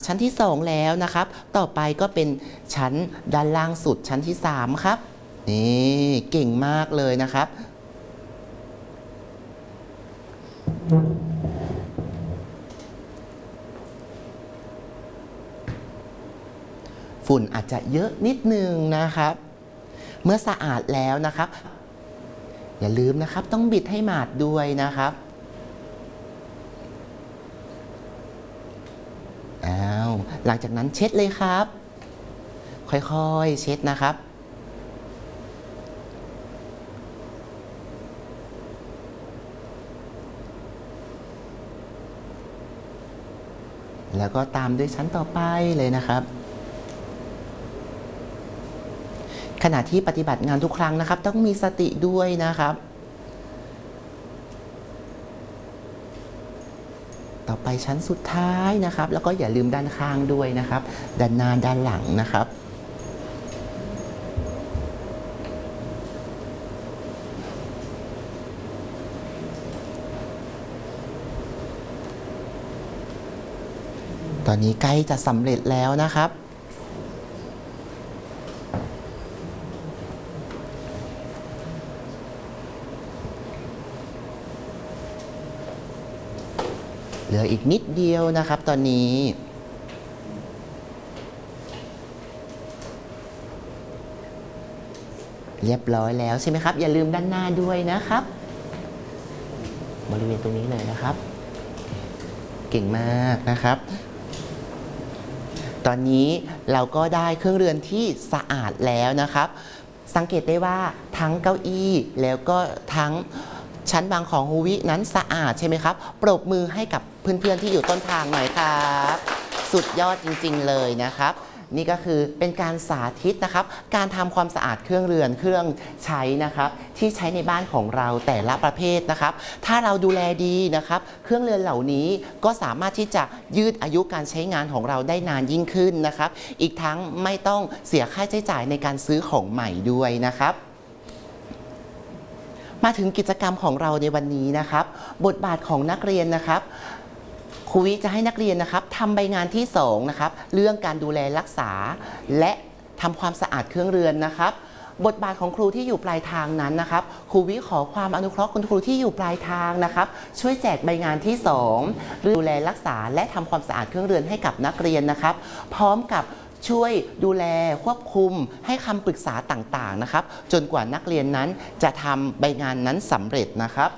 ชั้นที่2แล้วนะครับต่อไปก็เป็นชั้นด้านล่างสุดชั้นที่3ครับนี่เก่งมากเลยนะครับฝุ่นอาจจะเยอะนิดนึงนะครับเมื่อสะอาดแล้วนะครับอย่าลืมนะครับต้องบิดให้หมาดด้วยนะครับหลังจากนั้นเช็ดเลยครับค่อยๆเช็ดนะครับแล้วก็ตามด้วยชั้นต่อไปเลยนะครับขณะที่ปฏิบัติงานทุกครั้งนะครับต้องมีสติด้วยนะครับต่อไปชั้นสุดท้ายนะครับแล้วก็อย่าลืมด้านข้างด้วยนะครับด้านหน้าด้านหลังนะครับตอนนี้ใกล้จะสำเร็จแล้วนะครับเหลืออีกนิดเดียวนะครับตอนนี้เรียบร้อยแล้วใช่ไหมครับอย่าลืมด้านหน้าด้วยนะครับบริเวณตรงนี้เลยนะครับเก่งมากนะครับตอนนี้เราก็ได้เครื่องเรือนที่สะอาดแล้วนะครับสังเกตได้ว่าทั้งเก้าอี้แล้วก็ทั้งชั้นบางของฮูวินั้นสะอาดใช่ไหมครับปรบมือให้กับเพื่อนๆที่อยู่ต้นทางหน่อยครับสุดยอดจริงๆเลยนะครับนี่ก็คือเป็นการสาธิตนะครับการทำความสะอาดเครื่องเรือนเครื่องใช้นะครับที่ใช้ในบ้านของเราแต่ละประเภทนะครับถ้าเราดูแลดีนะครับเครื่องเรือนเหล่านี้ก็สามารถที่จะยืดอายุการใช้งานของเราได้นานยิ่งขึ้นนะครับอีกทั้งไม่ต้องเสียค่าใช้จ่ายในการซื้อของใหม่ด้วยนะครับมาถึงกิจกรรมของเราในวันนี้นะครับบทบาทของนักเรียนนะครับครูวิจะให้นักเรียนนะครับทำใบงานที่2นะครับเรื่องการดูแลรักษาและทำความสะอาดเครื่องเรือนนะครับบทบาทของครูที่อยู่ปลายทางนั้นนะครับครูวิขอความอนุเคราะห์คุณครูที่อยู่ปลายทางนะครับช่วยแจกใบงานที่2ดูแลรักษาและทำความสะอาดเครื่องเรือนให้กับนักเรียนนะครับพร้อมกับช่วยดูแลควบคุมให้คำปรึกษาต่างๆนะครับจนกว่านักเรียนนั้นจะทำใบงานนั้นสำเร็จนะครับ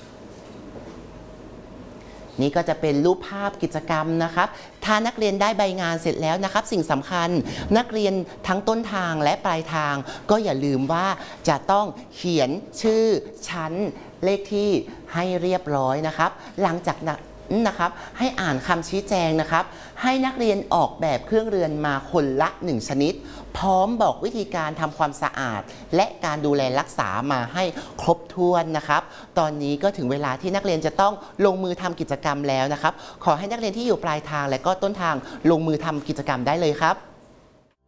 นี่ก็จะเป็นรูปภาพกิจกรรมนะครับถ้านักเรียนได้ใบงานเสร็จแล้วนะครับสิ่งสำคัญนักเรียนทั้งต้นทางและปลายทางก็อย่าลืมว่าจะต้องเขียนชื่อชั้นเลขที่ให้เรียบร้อยนะครับหลังจากนั้นนะครับให้อ่านคำชี้แจงนะครับให้นักเรียนออกแบบเครื่องเรือนมาคนละ1ชนิดพร้อมบอกวิธีการทำความสะอาดและการดูแลรักษามาให้ครบถ้วนนะครับตอนนี้ก็ถึงเวลาที่นักเรียนจะต้องลงมือทำกิจกรรมแล้วนะครับขอให้นักเรียนที่อยู่ปลายทางและก็ต้นทางลงมือทำกิจกรรมได้เลยครับ